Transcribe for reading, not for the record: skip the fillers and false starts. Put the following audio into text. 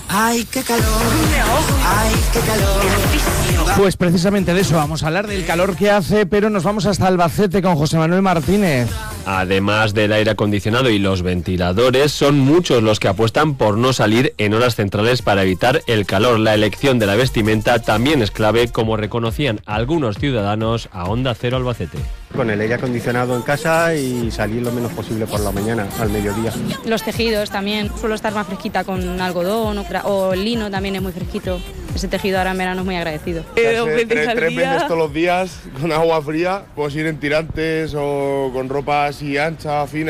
Ay, qué calor. Ay, qué calor. Pues precisamente de eso vamos a hablar, del calor que hace, pero nos vamos hasta Albacete con José Manuel Martínez. Además del aire acondicionado y los ventiladores, son muchos los que apuestan por no salir en horas centrales para evitar el calor. La elección de la vestimenta también es clave, como reconocían algunos ciudadanos a Onda Cero Albacete. Con el aire acondicionado en casa y salir lo menos posible por la mañana, al mediodía. Los tejidos también, suelo estar más fresquita con algodón o el lino también es muy fresquito. Ese tejido ahora en verano es muy agradecido. Tres veces todos los días con agua fría, puedes ir en tirantes o con ropa así ancha, fina.